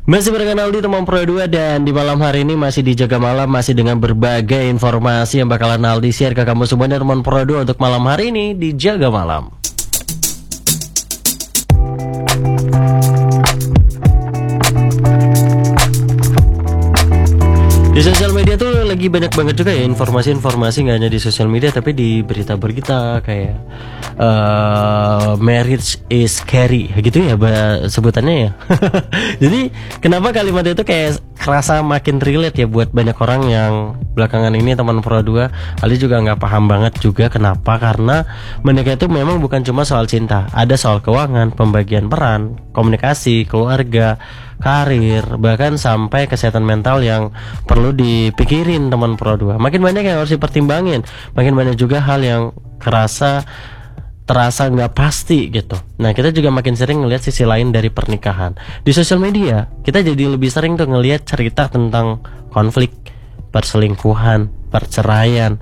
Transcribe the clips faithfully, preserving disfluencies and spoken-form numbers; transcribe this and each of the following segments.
Masih barengan Aldi teman Pro dua, dan di malam hari ini masih di Jaga Malam, masih dengan berbagai informasi yang bakalan Aldi share ke kamu semua teman Pro dua untuk malam hari ini di Jaga Malam. Di sosial media tuh lagi banyak banget juga ya informasi-informasi, nggak hanya di sosial media tapi di berita-berita kayak uh, marriage is scary gitu ya sebutannya ya. Jadi kenapa kalimat itu kayak kerasa makin relate ya buat banyak orang yang belakangan ini teman Pro dua. Ali juga nggak paham banget juga kenapa, karena menikah itu memang bukan cuma soal cinta, ada soal keuangan, pembagian peran, komunikasi, keluarga, karir, bahkan sampai kesehatan mental yang perlu dipikirin teman Pro dua. Makin banyak yang harus dipertimbangin, makin banyak juga hal yang kerasa terasa nggak pasti gitu. Nah, kita juga makin sering ngelihat sisi lain dari pernikahan. Di sosial media kita jadi lebih sering tuh ngelihat cerita tentang konflik, perselingkuhan, perceraian,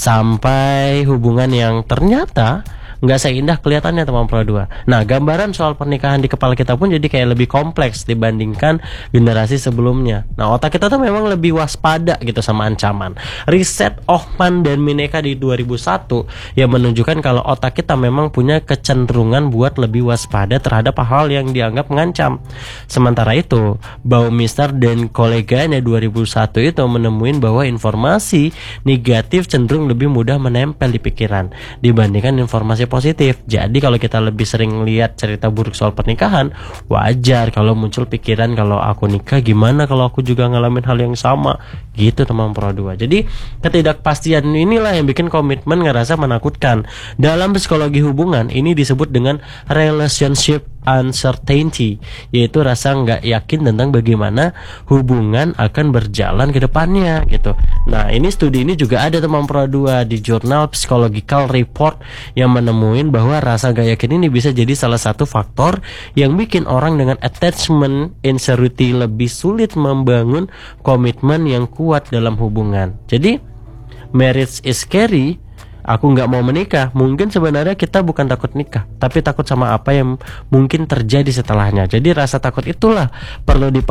sampai hubungan yang ternyata nggak seindah kelihatannya teman Pro dua. Nah, gambaran soal pernikahan di kepala kita pun jadi kayak lebih kompleks dibandingkan generasi sebelumnya. Nah, otak kita tuh memang lebih waspada gitu sama ancaman. Riset Ohman dan Mineka di dua ribu satu yang menunjukkan kalau otak kita memang punya kecenderungan buat lebih waspada terhadap hal yang dianggap mengancam. Sementara itu, Baumister dan koleganya dua ribu satu itu menemuin bahwa informasi negatif cenderung lebih mudah menempel di pikiran dibandingkan informasi positif. Jadi kalau kita lebih sering lihat cerita buruk soal pernikahan, wajar kalau muncul pikiran kalau aku nikah gimana kalau aku juga ngalamin hal yang sama gitu teman Pro dua. Jadi ketidakpastian inilah yang bikin komitmen ngerasa menakutkan. Dalam psikologi hubungan ini disebut dengan relationship uncertainty, yaitu rasa nggak yakin tentang bagaimana hubungan akan berjalan ke depannya gitu. Nah, ini studi ini juga ada teman Pro dua di jurnal Psychological Report yang menemuin bahwa rasa nggak yakin ini bisa jadi salah satu faktor yang bikin orang dengan attachment insecurity lebih sulit membangun komitmen yang kuat dalam hubungan. Jadi marriage is scary, aku nggak mau menikah, mungkin sebenarnya kita bukan takut nikah, tapi takut sama apa yang mungkin terjadi setelahnya. Jadi rasa takut itulah perlu dipahami